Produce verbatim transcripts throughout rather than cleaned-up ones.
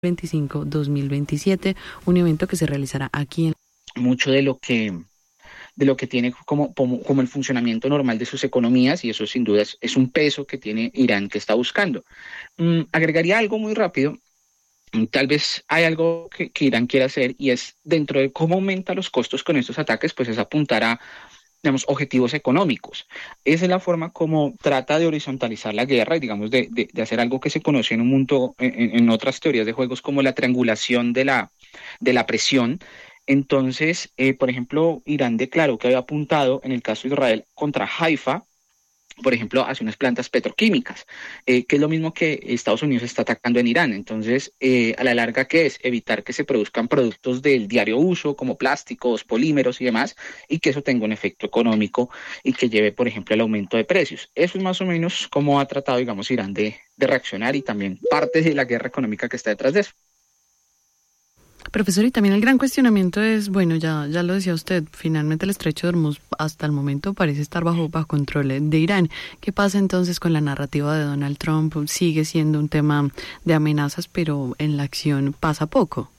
veinticinco dos mil veintisiete, un evento que se realizará aquí en... Mucho de lo que de lo que tiene como, como, como el funcionamiento normal de sus economías, y eso sin duda es, es un peso que tiene Irán que está buscando. Mm, agregaría algo muy rápido. Mm, Tal vez hay algo que, que Irán quiere hacer, y es dentro de cómo aumenta los costos con estos ataques, pues es apuntar a, digamos, objetivos económicos. Esa es la forma como trata de horizontalizar la guerra y, digamos, de, de, de hacer algo que se conoce en un mundo, en, en otras teorías de juegos, como la triangulación de la, de la presión. Entonces, eh, por ejemplo, Irán declaró que había apuntado, en el caso de Israel, contra Haifa, por ejemplo, hacia unas plantas petroquímicas, eh, que es lo mismo que Estados Unidos está atacando en Irán. Entonces, eh, a la larga, ¿qué es? Evitar que se produzcan productos del diario uso, como plásticos, polímeros y demás, y que eso tenga un efecto económico y que lleve, por ejemplo, al aumento de precios. Eso es más o menos cómo ha tratado, digamos, Irán de, de reaccionar, y también parte de la guerra económica que está detrás de eso. Profesor, y también el gran cuestionamiento es, bueno, ya, ya lo decía usted, finalmente el estrecho de Hormuz hasta el momento parece estar bajo, bajo control de Irán. ¿Qué pasa entonces con la narrativa de Donald Trump? Sigue siendo un tema de amenazas, pero en la acción pasa poco.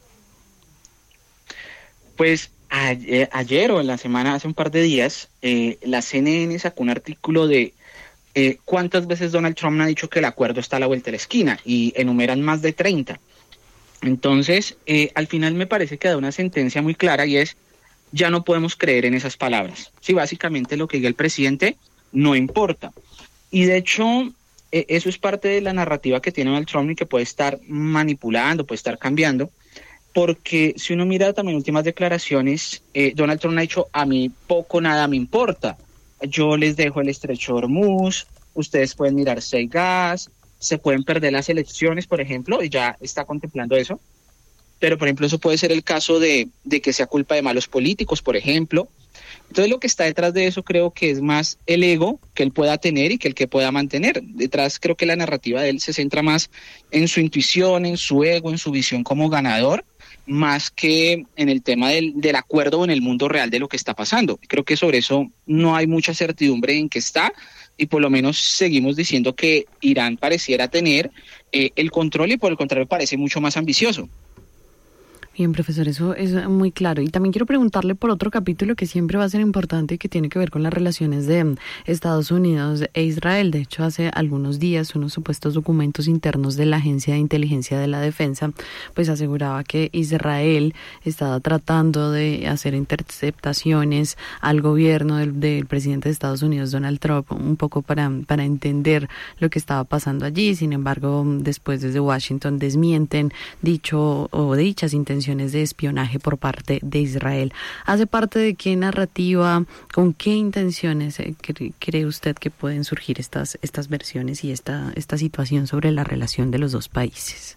Pues ayer, ayer o en la semana, hace un par de días, eh, la C N N sacó un artículo de eh, cuántas veces Donald Trump ha dicho que el acuerdo está a la vuelta de la esquina, y enumeran más de treinta. Entonces, eh, al final me parece que da una sentencia muy clara, y es, ya no podemos creer en esas palabras. Sí, básicamente lo que diga el presidente no importa. Y de hecho, eh, eso es parte de la narrativa que tiene Donald Trump, y que puede estar manipulando, puede estar cambiando, porque si uno mira también últimas declaraciones, eh, Donald Trump ha dicho, a mí poco nada me importa, yo les dejo el estrecho de Hormuz, ustedes pueden mirar seis gas, se pueden perder las elecciones, por ejemplo, y ya está contemplando eso. Pero, por ejemplo, eso puede ser el caso de, de que sea culpa de malos políticos, por ejemplo. Entonces, lo que está detrás de eso creo que es más el ego que él pueda tener y que el que pueda mantener. Detrás creo que la narrativa de él se centra más en su intuición, en su ego, en su visión como ganador, más que en el tema del, del acuerdo o en el mundo real de lo que está pasando. Creo que sobre eso no hay mucha certidumbre en qué está, y por lo menos seguimos diciendo que Irán pareciera tener eh, el control, y por el contrario parece mucho más ambicioso. Bien, profesor, eso es muy claro. Y también quiero preguntarle por otro capítulo que siempre va a ser importante y que tiene que ver con las relaciones de Estados Unidos e Israel. De hecho, hace algunos días unos supuestos documentos internos de la Agencia de Inteligencia de la Defensa pues aseguraba que Israel estaba tratando de hacer interceptaciones al gobierno del, del presidente de Estados Unidos, Donald Trump, un poco para, para entender lo que estaba pasando allí. Sin embargo, después desde Washington desmienten dicho o dichas intenciones de espionaje por parte de Israel. ¿Hace parte de qué narrativa, con qué intenciones eh, cree, cree usted que pueden surgir estas, estas versiones y esta, esta situación sobre la relación de los dos países?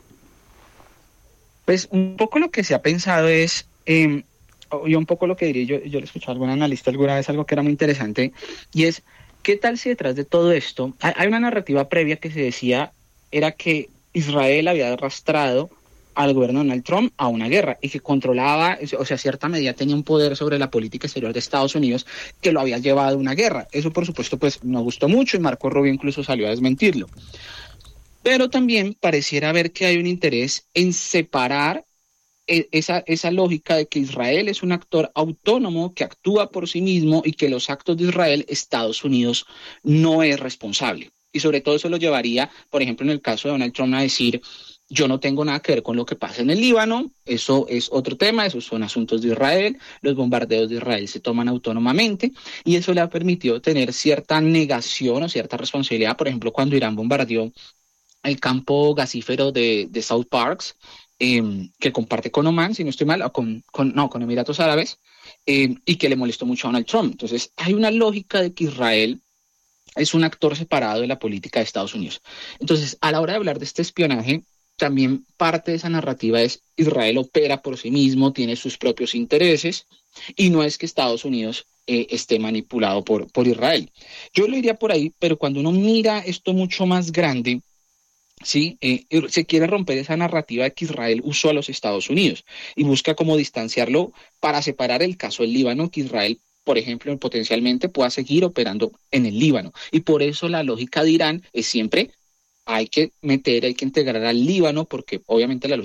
Pues un poco lo que se ha pensado es, eh, yo un poco lo que diría, yo, yo le escuché a algún analista alguna vez algo que era muy interesante, y es, ¿qué tal si detrás de todo esto, hay, hay una narrativa previa que se decía, era que Israel había arrastrado al gobierno de Donald Trump a una guerra, y que controlaba, o sea, cierta medida tenía un poder sobre la política exterior de Estados Unidos que lo había llevado a una guerra? Eso, por supuesto, pues no gustó mucho, y Marco Rubio incluso salió a desmentirlo. Pero también pareciera ver que hay un interés en separar esa, esa lógica de que Israel es un actor autónomo que actúa por sí mismo, y que los actos de Israel, Estados Unidos no es responsable. Y sobre todo eso lo llevaría, por ejemplo, en el caso de Donald Trump, a decir, yo no tengo nada que ver con lo que pasa en el Líbano, eso es otro tema, esos son asuntos de Israel, los bombardeos de Israel se toman autónomamente, y eso le ha permitido tener cierta negación o cierta responsabilidad. Por ejemplo, cuando Irán bombardeó el campo gasífero de, de South Parks, eh, que comparte con Oman, si no estoy mal, o con, con, no, con Emiratos Árabes, eh, y que le molestó mucho a Donald Trump. Entonces, hay una lógica de que Israel es un actor separado de la política de Estados Unidos. Entonces, a la hora de hablar de este espionaje, también parte de esa narrativa es, Israel opera por sí mismo, tiene sus propios intereses, y no es que Estados Unidos eh, esté manipulado por, por Israel. Yo lo iría por ahí, pero cuando uno mira esto mucho más grande, sí, eh, se quiere romper esa narrativa de que Israel usó a los Estados Unidos, y busca como distanciarlo para separar el caso del Líbano, que Israel, por ejemplo, potencialmente pueda seguir operando en el Líbano. Y por eso la lógica de Irán es siempre hay que meter, hay que integrar al Líbano, porque obviamente la